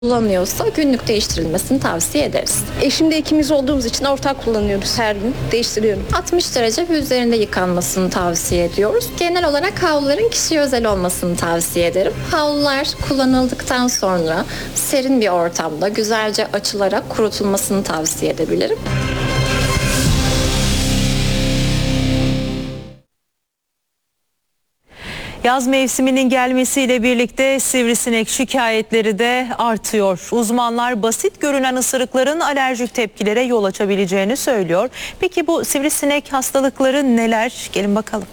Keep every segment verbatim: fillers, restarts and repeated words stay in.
kullanıyorsa günlük değiştirilmesini tavsiye ederiz. Eşimle ikimiz olduğumuz için ortak kullanıyoruz her gün. Değiştiriyorum. altmış derece ve üzerinde yıkanmasını tavsiye ediyoruz. Genel olarak havluların kişiye özel olmasını tavsiye ederim. Havlular kullanıldıktan sonra serin bir ortamda güzelce açılarak kurutulmasını tavsiye edebilirim. Yaz mevsiminin gelmesiyle birlikte sivrisinek şikayetleri de artıyor. Uzmanlar basit görünen ısırıkların alerjik tepkilere yol açabileceğini söylüyor. Peki bu sivrisinek hastalıkları neler? Gelin bakalım.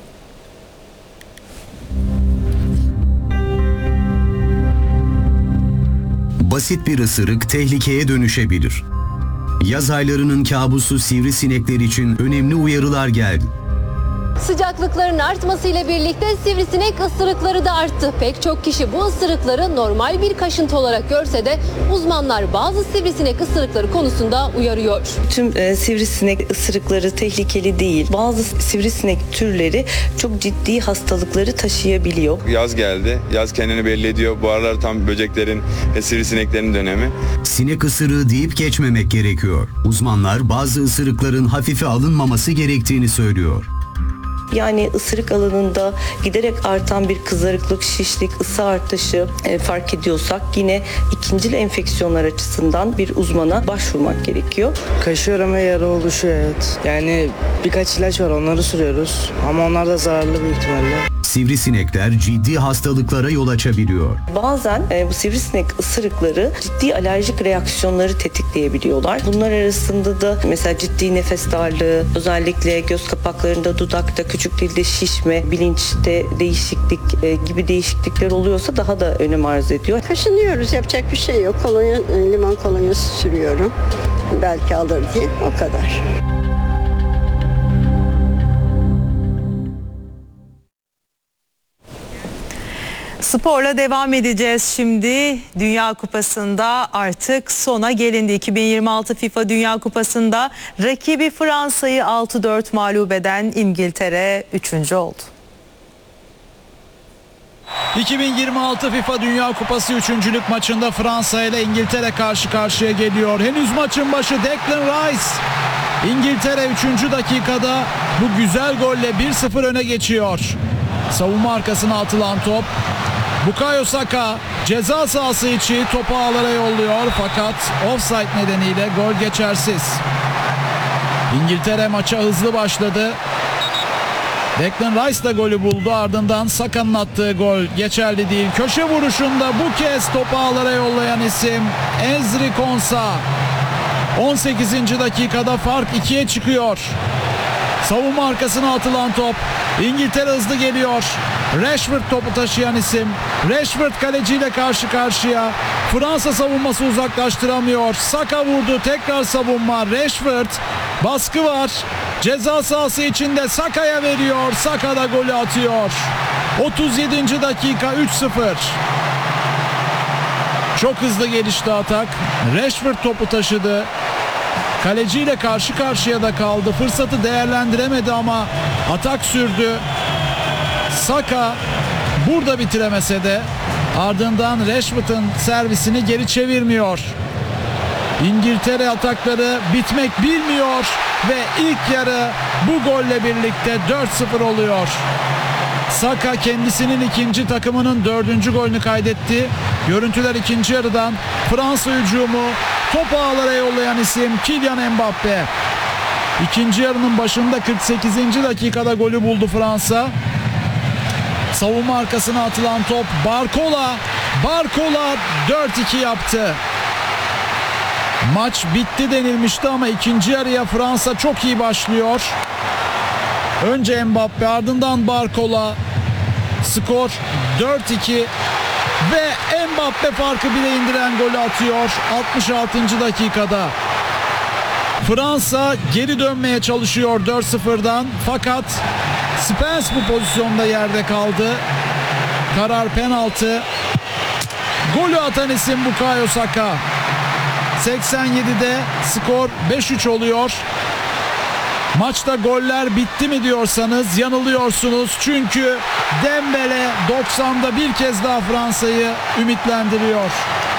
Basit bir ısırık tehlikeye dönüşebilir. Yaz aylarının kabusu sivrisinekler için önemli uyarılar geldi. Sıcaklıkların artmasıyla birlikte sivrisinek ısırıkları da arttı. Pek çok kişi bu ısırıkları normal bir kaşıntı olarak görse de uzmanlar bazı sivrisinek ısırıkları konusunda uyarıyor. Tüm e, sivrisinek ısırıkları tehlikeli değil. Bazı sivrisinek türleri çok ciddi hastalıkları taşıyabiliyor. Yaz geldi. Yaz kendini belli ediyor. Bu aralar tam böceklerin ve sivrisineklerin dönemi. Sinek ısırığı deyip geçmemek gerekiyor. Uzmanlar bazı ısırıkların hafife alınmaması gerektiğini söylüyor. Yani ısırık alanında giderek artan bir kızarıklık, şişlik, ısı artışı e, fark ediyorsak yine ikincil enfeksiyonlar açısından bir uzmana başvurmak gerekiyor. Kaşıyorum ve yara oluşuyor, evet. Yani birkaç ilaç var, onları sürüyoruz ama onlar da zararlı büyük ihtimalle. Sivrisinekler ciddi hastalıklara yol açabiliyor. Bazen e, bu sivrisinek ısırıkları ciddi alerjik reaksiyonları tetikleyebiliyorlar. Bunlar arasında da mesela ciddi nefes darlığı, özellikle göz kapaklarında, dudakta, küçük dilde şişme, bilinçte değişiklik e, gibi değişiklikler oluyorsa daha da önem arz ediyor. Kaşınıyoruz, yapacak bir şey yok. Kolonya, limon kolonyası sürüyorum. Belki alır diye, o kadar. Sporla devam edeceğiz şimdi. Dünya Kupası'nda artık sona gelindi. iki bin yirmi altı FIFA Dünya Kupası'nda rakibi Fransa'yı altı dört mağlup eden İngiltere üçüncü oldu. iki bin yirmi altı FIFA Dünya Kupası üçüncülük maçında Fransa ile İngiltere karşı karşıya geliyor. Henüz maçın başı Declan Rice. İngiltere üçüncü dakikada bu güzel golle bir sıfır öne geçiyor. Savunma arkasına atılan top. Bukayo Saka ceza sahası içi topu ağlara yolluyor fakat offside nedeniyle gol geçersiz. İngiltere maça hızlı başladı. Declan Rice da golü buldu, ardından Saka'nın attığı gol geçerli değil. Köşe vuruşunda bu kez topu ağlara yollayan isim Ezri Konsa. on sekizinci dakikada fark ikiye çıkıyor. Savunma arkasına atılan top. İngiltere hızlı geliyor. Rashford topu taşıyan isim. Rashford kaleciyle karşı karşıya. Fransa savunması uzaklaştıramıyor. Saka vurdu, tekrar savunma. Rashford, baskı var. Ceza sahası içinde Saka'ya veriyor. Saka da golü atıyor. otuz yedinci dakika üç sıfır. Çok hızlı gelişti atak. Rashford topu taşıdı. Kaleciyle karşı karşıya da kaldı. Fırsatı değerlendiremedi ama atak sürdü. Saka burada bitiremese de ardından Rashford'un servisini geri çevirmiyor. İngiltere atakları bitmek bilmiyor ve ilk yarı bu golle birlikte dört sıfır oluyor. Saka kendisinin ikinci, takımının dördüncü golünü kaydetti. Görüntüler ikinci yarıdan. Fransa hücumu, topu ağlara yollayan isim Kylian Mbappe. İkinci yarının başında kırk sekizinci dakikada golü buldu Fransa. Savunma arkasına atılan top Barcola. Barcola dört iki yaptı. Maç bitti denilmişti ama ikinci yarıya Fransa çok iyi başlıyor. Önce Mbappe, ardından Barcola. Skor dört iki ve Mbappe farkı bile indiren golü atıyor altmış altıncı dakikada. Fransa geri dönmeye çalışıyor dört sıfırdan fakat Spence bu pozisyonda yerde kaldı. Karar penaltı. Golü atan isim Bukayo Saka. seksen yedide skor beş üç oluyor. Maçta goller bitti mi diyorsanız yanılıyorsunuz. Çünkü Dembele doksanda bir kez daha Fransa'yı ümitlendiriyor.